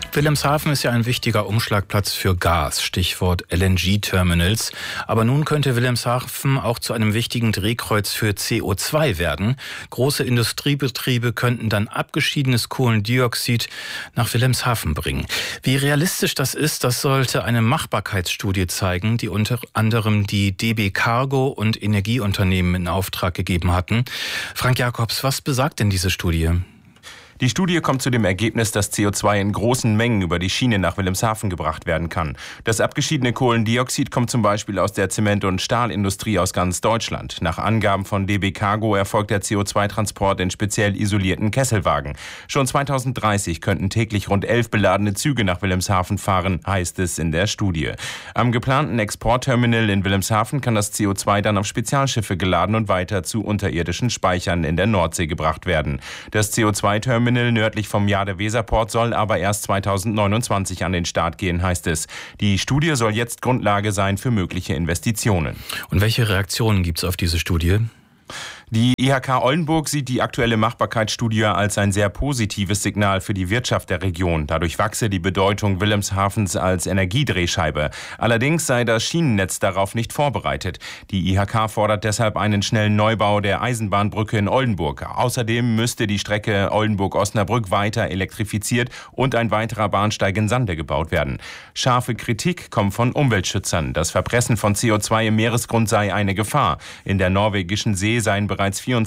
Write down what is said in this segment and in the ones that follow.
Wilhelmshaven ist ja ein wichtiger Umschlagplatz für Gas, Stichwort LNG-Terminals. Aber nun könnte Wilhelmshaven auch zu einem wichtigen Drehkreuz für CO2 werden. Große Industriebetriebe könnten dann abgeschiedenes Kohlendioxid nach Wilhelmshaven bringen. Wie realistisch das ist, das sollte eine Machbarkeitsstudie zeigen, die unter anderem die DB Cargo und Energieunternehmen in Auftrag gegeben hatten. Frank Jacobs, was besagt denn diese Studie? Die Studie kommt zu dem Ergebnis, dass CO2 in großen Mengen über die Schiene nach Wilhelmshaven gebracht werden kann. Das abgeschiedene Kohlendioxid kommt zum Beispiel aus der Zement- und Stahlindustrie aus ganz Deutschland. Nach Angaben von DB Cargo erfolgt der CO2-Transport in speziell isolierten Kesselwagen. Schon 2030 könnten täglich rund 11 beladene Züge nach Wilhelmshaven fahren, heißt es in der Studie. Am geplanten Exportterminal in Wilhelmshaven kann das CO2 dann auf Spezialschiffe geladen und weiter zu unterirdischen Speichern in der Nordsee gebracht werden. Das CO2-Terminal nördlich vom Jade-Weser-Port soll aber erst 2029 an den Start gehen, heißt es. Die Studie soll jetzt Grundlage sein für mögliche Investitionen. Und welche Reaktionen gibt es auf diese Studie? Die IHK Oldenburg sieht die aktuelle Machbarkeitsstudie als ein sehr positives Signal für die Wirtschaft der Region. Dadurch wachse die Bedeutung Wilhelmshavens als Energiedrehscheibe. Allerdings sei das Schienennetz darauf nicht vorbereitet. Die IHK fordert deshalb einen schnellen Neubau der Eisenbahnbrücke in Oldenburg. Außerdem müsste die Strecke Oldenburg-Osnabrück weiter elektrifiziert und ein weiterer Bahnsteig in Sande gebaut werden. Scharfe Kritik kommt von Umweltschützern. Das Verpressen von CO2 im Meeresgrund sei eine Gefahr. In der norwegischen See seien bereits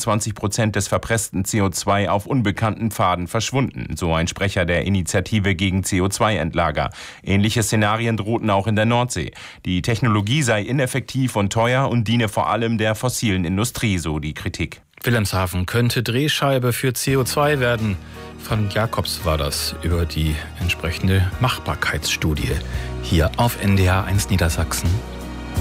24% des verpressten CO2 auf unbekannten Pfaden verschwunden, so ein Sprecher der Initiative gegen CO2-Endlager. Ähnliche Szenarien drohten auch in der Nordsee. Die Technologie sei ineffektiv und teuer und diene vor allem der fossilen Industrie, so die Kritik. Wilhelmshaven könnte Drehscheibe für CO2 werden. Frank Jacobs war das über die entsprechende Machbarkeitsstudie hier auf NDR 1 Niedersachsen.